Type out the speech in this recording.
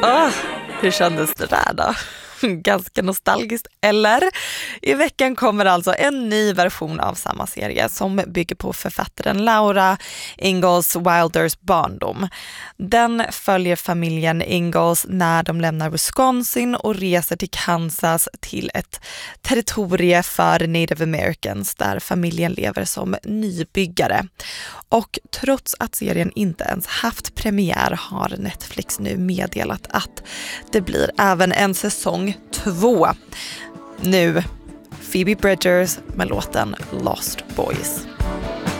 Hur kändes det där då? Ganska nostalgiskt, eller? I veckan kommer alltså en ny version av samma serie som bygger på författaren Laura Ingalls Wilders barndom. Den följer familjen Ingalls när de lämnar Wisconsin och reser till Kansas till ett territorie för Native Americans där familjen lever som nybyggare. Och trots att serien inte ens haft premiär har Netflix nu meddelat att det blir även en säsong 2. Nu Phoebe Bridgers med låten Lost Boys.